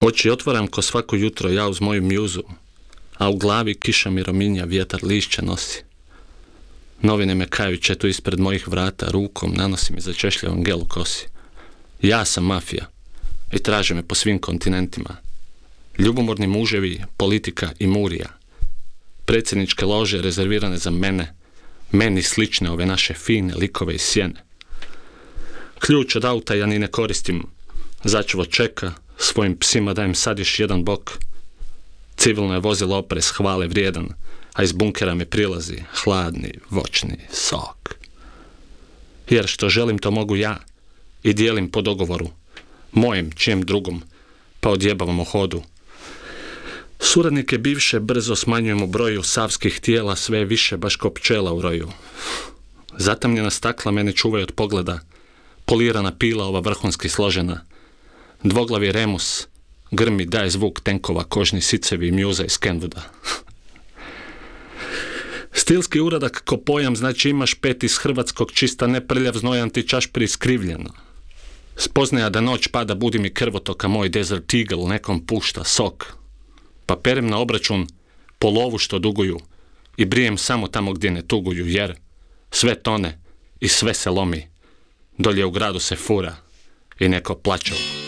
Oči otvaram ko svako jutro ja uz moju mjuzu, a u glavi kiša mi rominja, vjetar lišće nosi. Novine me kajuće tu ispred mojih vrata rukom nanosi mi začešljavom gelu kosi. Ja sam mafija i traže me po svim kontinentima. Ljubomorni muževi, politika i murija. Predsjedničke lože rezervirane za mene, meni slične ove naše fine likove iz sjene. Ključ od auta ja ni ne koristim, začuvo čeka, svojim psima dajem sad još jedan bok. Civilno je vozilo oprez, hvale vrijedan, a iz bunkera mi prilazi hladni, voćni sok. Jer što želim to mogu ja i dijelim po dogovoru, mojem čijem drugom, pa odjebavam o hodu. Suradnike bivše brzo smanjujem u broju savskih tijela, sve više baš ko pčela u roju. Zatamnjena stakla mene čuvaju od pogleda, polirana pila ova vrhunski složena. Dvoglavi remus grmi, daje zvuk tenkova, kožni sicevi i mjuza iz Kenwooda. Stilski uradak ko pojam znači imaš pet iz hrvatskog, čista ne prljav znojan ti čaš priskrivljeno. Spoznaja da noć pada budi mi krvotoka, moj Desert Eagle nekom pušta sok. Pa perem na obračun po lovu što duguju i brijem samo tamo gdje ne tuguju, jer sve tone i sve se lomi. Dolje u gradu se fura i neko plaće.